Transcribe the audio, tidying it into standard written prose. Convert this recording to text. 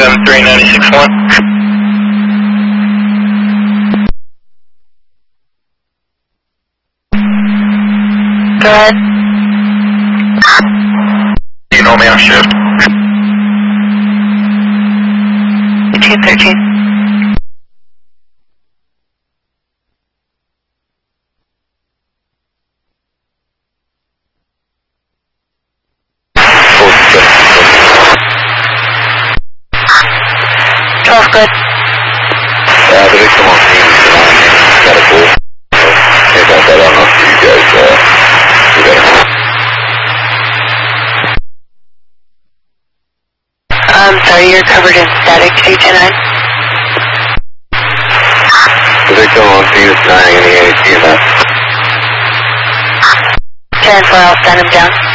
73961. Go ahead. You know me on shift. 213. Good. The victim on scene is got a call. Hey, about that, I'm not sure you guys, you got a Sorry, you're covered in static, 229. The victim on scene is 9 in the ATMS. 10-4, I'll send him down.